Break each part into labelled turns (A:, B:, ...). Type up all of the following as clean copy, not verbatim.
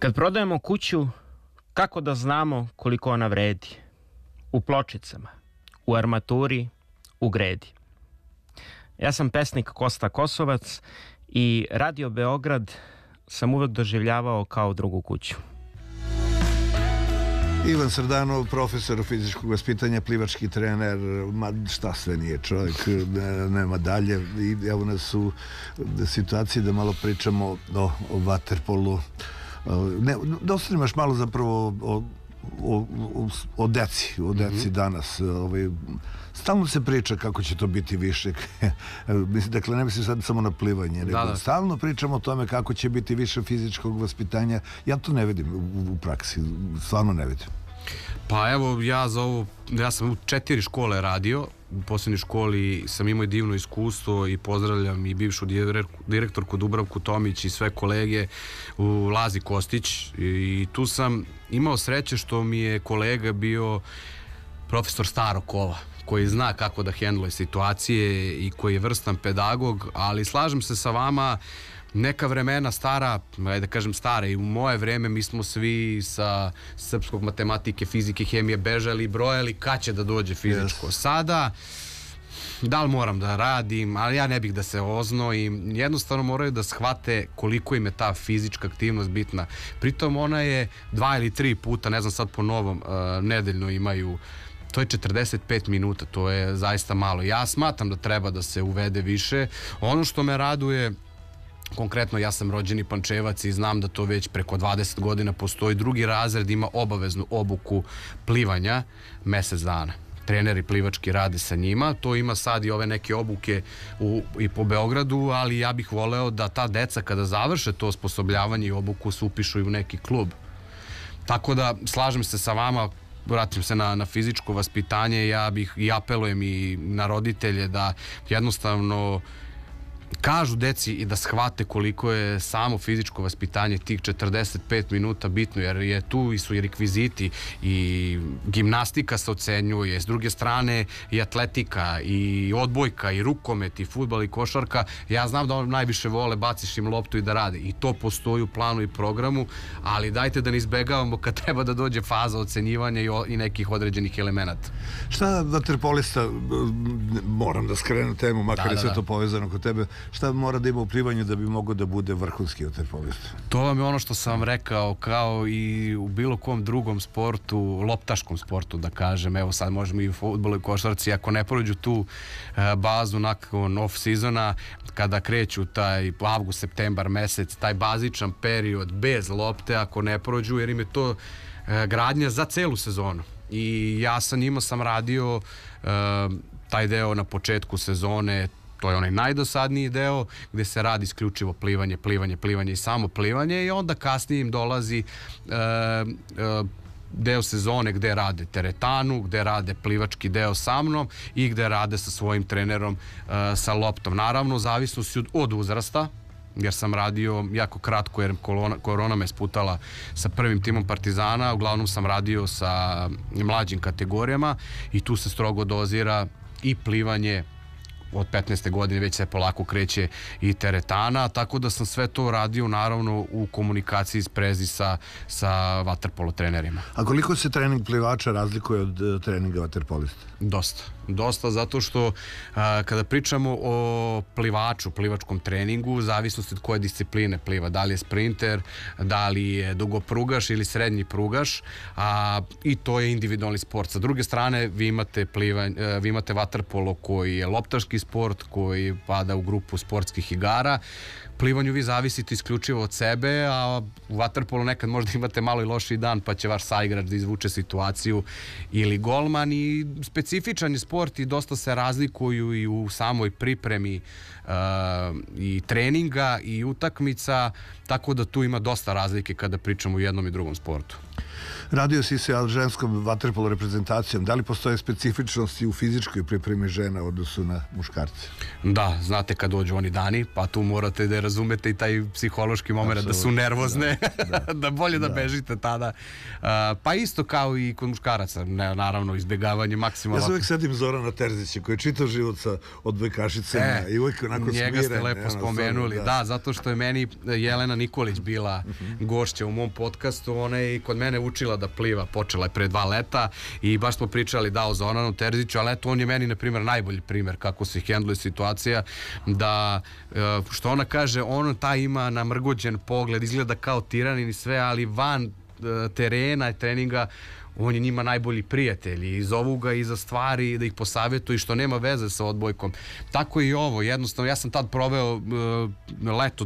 A: Kad prodajemo kuću, kako da znamo koliko ona vredi? U pločicama, u armaturi, u gredi. Ja sam pesnik Kosta Kosovac i Radio Beograd sam uvek doživljavao kao drugu kuću.
B: Ivan Srdanov, profesor fizičkog vaspitanja, plivački trener, šta sve nije čovjek, nema dalje. I evo nas u situaciji da malo pričamo o vaterpolu. Da ostanemaš malo zapravo o deci danas. Stalno se priča kako će to biti više. Dakle, ne mislim sad samo na plivanje, nego stalno pričamo o tome kako će biti više fizičkog vaspitanja. Ja to ne vidim u praksi, stvarno ne vidim.
C: Pa evo, ja sam u 4 škole radio. U poslednjoj školi sam imao divno iskustvo i pozdravljam i bivšu direktorku Dubravku Tomić i sve kolege u Lazi Kostić. I tu sam imao sreće što mi je kolega bio profesor starog kova, koji zna kako da hendluje situacije i koji je vrstan pedagog, ali slažem se sa vama, neka vremena stara, da kažem stara, i u moje vreme mi smo svi sa srpskog matematike, fizike, hemije bežali i brojali kad će da dođe fizičko. Sada, da li moram da radim, ali ja ne bih da se oznojim, jednostavno moraju da shvate koliko im je ta fizička aktivnost bitna. Pritom ona je 2 ili 3 puta, ne znam sad po novom, nedeljno imaju. To je 45 minuta, to je zaista malo. Ja smatram da treba da se uvede više. Ono što me raduje, konkretno ja sam rođeni Pančevac i znam da to već preko 20 godina postoji. Drugi razred ima obaveznu obuku plivanja mesec dana. Treneri plivački rade sa njima, to ima sad i ove neke obuke i po Beogradu, ali ja bih voleo da ta deca kada završe to osposobljavanje i obuku se upišu i u neki klub. Tako da slažem se sa vama, vratim se na fizičko vaspitanje, ja bih i apelujem i na roditelje da jednostavno kažu deci i da shvate koliko je samo fizičko vaspitanje tih 45 minuta bitno, jer je tu i su i rekviziti i gimnastika se ocenjuje, s druge strane i atletika i odbojka i rukomet i fudbal i košarka. Ja znam da on najviše vole, baciš im loptu i da rade, i to postoji u planu i programu, ali dajte da ne izbegavamo kad treba da dođe faza ocenjivanja i nekih određenih elemenata.
B: Šta vaterpolista, moram da skrenem temu, makar je sve to povezano kod tebe, šta mora da ima u plivanju da bi mogao da bude vrhunski vaterpolista?
C: To vam je ono što sam vam rekao, kao i u bilo kom drugom sportu, loptaškom sportu da kažem, evo sad možemo i u fudbalu i košarci, ako ne prođu tu bazu nakon off-sezona, kada kreću taj avgust, septembar mesec, taj bazičan period bez lopte, ako ne prođu, jer im je to gradnja za celu sezonu. I ja sa njima sam radio taj deo na početku sezone. To je onaj najdosadniji deo gde se radi isključivo plivanje i samo plivanje, i onda kasnije im dolazi deo sezone gde rade teretanu, gde rade plivački deo sa mnom i gde rade sa svojim trenerom sa loptom. Naravno, zavisnosti od uzrasta, jer sam radio jako kratko, jer korona me sputala sa prvim timom Partizana, uglavnom sam radio sa mlađim kategorijama i tu se strogo dozira i plivanje. Od 15. godine već se polako kreće i teretana, tako da sam sve to radio naravno u komunikaciji, sprezi sa vaterpolo trenerima.
B: A koliko se trening plivača razlikuje od treninga vaterpolista?
C: Dosta, zato što kada pričamo o plivačkom treningu, u zavisnosti od koje discipline pliva, da li je sprinter, da li je dugoprugaš ili srednji prugaš, i to je individualni sport. Sa druge strane, vi imate vaterpolo koji je loptaški sport, koji pada u grupu sportskih igara. Plivanju vi zavisite isključivo od sebe, a u vaterpolu nekad možda imate malo i lošiji dan, pa će vaš saigrač da izvuče situaciju ili golman, i specifičan je sport i dosta se razlikuju i u samoj pripremi i treninga i utakmica, tako da tu ima dosta razlike kada pričamo o jednom i drugom sportu.
B: Radio si sa ženskom vaterpolo reprezentacijom. Da li postoje specifičnosti u fizičkoj pripremi žena u odnosu na muškarce?
C: Da, znate kad dođu oni dani, pa tu morate da razumete i taj psihološki moment da su nervozne, da bolje da bežite tada. Pa isto kao i kod muškaraca, naravno izbjegavanje maksimalno.
B: Ja se uvijek sedim Zorana Terzića koji je čitav život sa odbojkašicama i uvijek onako smiren.
C: Njega ste lepo spomenuli, da, zato što je meni Jelena Nikolić bila gošća u mom podcastu, ona je kod mene učila da pliva, počela je pre 2 leta i baš smo pričali o Zoranu Terziću, ali eto on je meni na primjer najbolji primjer kako se hendluje situacija, da što ona kaže, on taj ima namrgođen pogled, izgleda kao tiranin i sve, ali van terena i treninga on je njima najbolji prijatelj i zovu ga i za stvari da ih posavjetuju, što nema veze sa odbojkom. Tako i ovo, jednostavno ja sam tad proveo leto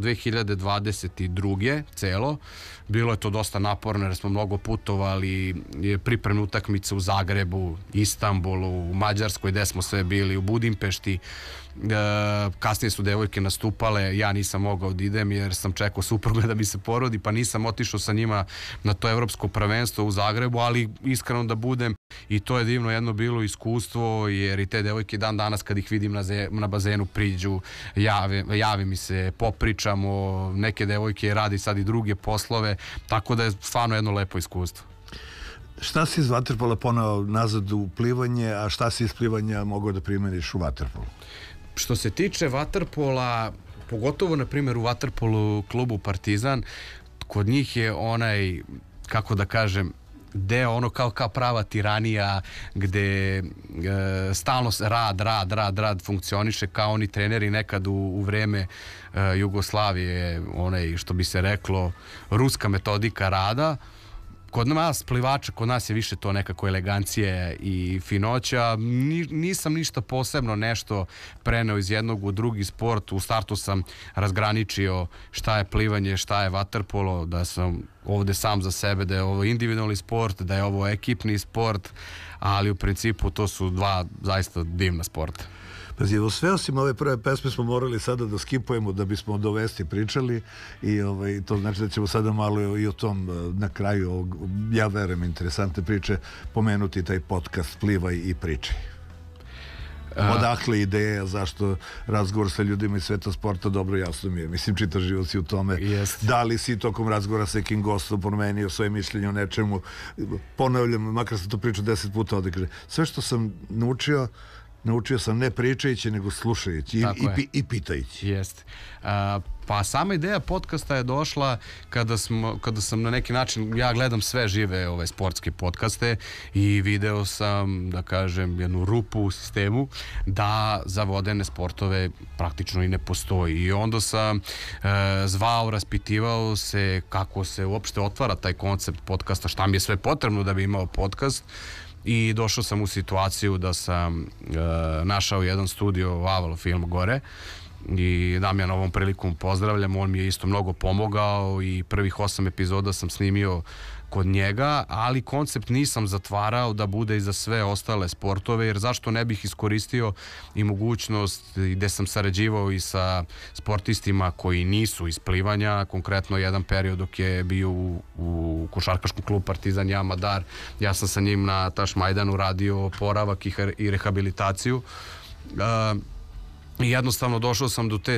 C: 2022. celo, bilo je to dosta naporno jer smo mnogo putovali, pripremne utakmice u Zagrebu, Istanbulu, u Mađarskoj gde smo sve bili, u Budimpešti. Kasnije su devojke nastupale, ja nisam mogao da idem jer sam čekao supruga da mi se porodi, pa nisam otišao sa njima na to evropsko prvenstvo u Zagrebu, ali iskreno da budem, i to je divno jedno bilo iskustvo, jer i te devojke dan danas kad ih vidim na bazenu priđu, jave mi se, popričamo, neke devojke radi sad i druge poslove, tako da je stvarno jedno lepo iskustvo.
B: Šta si iz vaterpola ponao nazad u plivanje, a šta si iz plivanja mogao da primeniš u vaterpolu?
C: Što se tiče vaterpola, pogotovo na primjer u vaterpolu klubu Partizan, kod njih je onaj, kako da kažem, deo ono kao prava tiranija gde stalno rad funkcioniše kao oni treneri nekad u vreme Jugoslavije, onaj što bi se reklo ruska metodika rada. Kod nas plivača, kod nas je više to nekako elegancije i finoća. Nisam ništa posebno nešto preneo iz jednog u drugi sport. U startu sam razgraničio šta je plivanje, šta je vaterpolo, da sam ovde sam za sebe, da je ovo individualni sport, da je ovo ekipni sport, ali u principu to su 2 zaista divna sporta.
B: Pazi, evo sve osim ove prve pesme smo morali sada da skipujemo da bismo do vesti pričali i to znači da ćemo sada malo i o tom na kraju ovog, ja verujem, interesantne priče pomenuti taj podcast Plivaj i pričaj. Odakle ideja, zašto razgovor sa ljudima iz sveta sporta, dobro, jasno mi je. Mislim, čitav život si u tome. Da li si tokom razgovora sa nekim gostom promenio svoje mišljenje o nečemu? Ponavljam, makar sam to pričao 10 puta ovdje, kaže, sve što sam naučio sam ne pričajući, nego slušajući i pitajući.
C: Jeste. Pa sama ideja podcasta je došla kada sam na neki način, ja gledam sve žive ove sportske podcaste i video sam, da kažem, jednu rupu u sistemu da za vodene sportove praktično i ne postoji. I onda sam zvao, raspitivao se kako se uopšte otvara taj koncept podcasta, šta mi je sve potrebno da bi imao podcast. I došao sam u situaciju da sam našao jedan studio Avalo Film gore i Damjana ovom prilikom pozdravljam, on mi je isto mnogo pomogao i prvih 8 epizoda sam snimio kod njega, ali koncept nisam zatvarao da bude i za sve ostale sportove, jer zašto ne bih iskoristio i mogućnost gde sam sarađivao i sa sportistima koji nisu iz plivanja, konkretno jedan period dok je bio u košarkaškom klubu Partizan Jamadar, ja sam sa njim na Tašmajdanu radio oporavak i rehabilitaciju. I jednostavno došao sam do te